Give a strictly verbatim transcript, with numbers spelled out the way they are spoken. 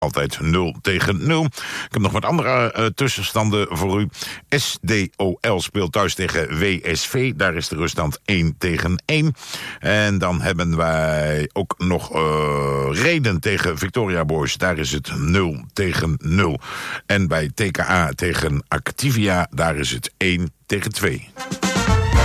altijd nul tegen nul. Ik heb nog wat andere uh, tussenstanden voor u. S D O L speelt thuis tegen W S V. Daar is de ruststand één tegen één. En dan hebben wij ook nog uh, Reden tegen Victoria Boys. Daar is het nul tegen nul. En bij T K A tegen Activia, daar is het één tegen twee.